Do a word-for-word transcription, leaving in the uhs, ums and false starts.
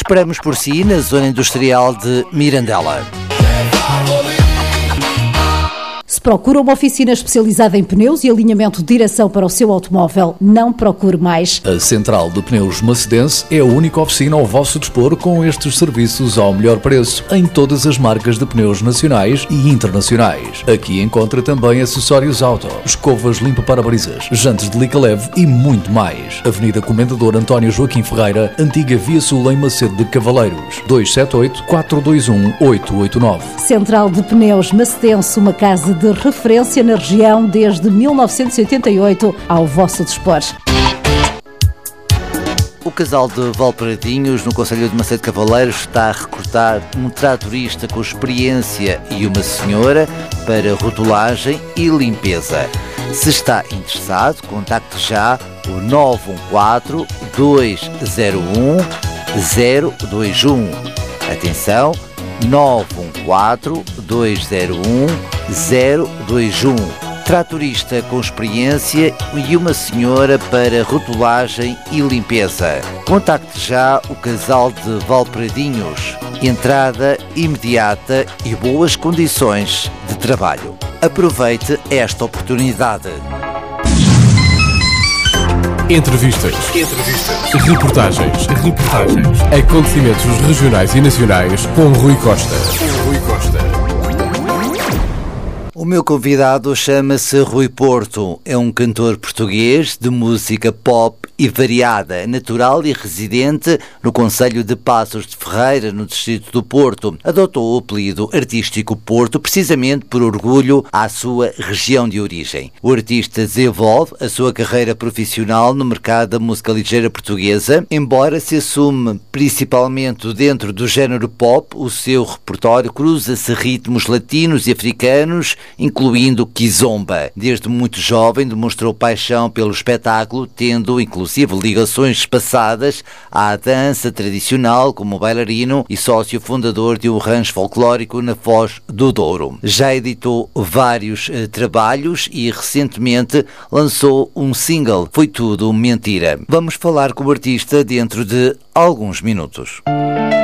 Esperamos por si na zona industrial de Mirandela. Se procura uma oficina especializada em pneus e alinhamento de direção para o seu automóvel, não procure mais. A Central de Pneus Macedense é a única oficina ao vosso dispor com estes serviços ao melhor preço em todas as marcas de pneus nacionais e internacionais. Aqui encontra também acessórios auto, escovas limpa-parabrisas, jantes de lica leve e muito mais. Avenida Comendador António Joaquim Ferreira, Antiga Via Sul em Macedo de Cavaleiros, dois sete oito, quatro dois um, oito oito nove. Central de Pneus Macedense, uma casa de referência na região desde mil novecentos e oitenta e oito, ao vosso dispor. O casal de Valparadinhos, no concelho de Macedo de Cavaleiros, está a recrutar um tratorista com experiência e uma senhora para rotulagem e limpeza. Se está interessado, contacte já o nove um quatro, dois zero um, zero dois um. Atenção, nove um quatro, dois zero um, zero dois um. Tratorista com experiência e uma senhora para rotulagem e limpeza. Contacte já o casal de Valparadinhos. Entrada imediata e boas condições de trabalho. Aproveite esta oportunidade. Entrevistas. Entrevistas. Reportagens. Reportagens. Acontecimentos regionais e nacionais com Rui Costa. Rui Costa. O meu convidado chama-se Rui Porto. É um cantor português de música pop e variada, natural e residente no concelho de Passos de Ferreira, no distrito do Porto. Adotou o apelido artístico Porto precisamente por orgulho à sua região de origem. O artista desenvolve a sua carreira profissional no mercado da música ligeira portuguesa. Embora se assume principalmente dentro do género pop, o seu repertório cruza-se ritmos latinos e africanos, incluindo kizomba. Desde muito jovem demonstrou paixão pelo espetáculo, tendo inclusive ligações passadas à dança tradicional como bailarino e sócio fundador de um rancho folclórico na Foz do Douro. Já editou vários eh, trabalhos e recentemente lançou um single, Foi Tudo Mentira. Vamos falar com o artista dentro de alguns minutos.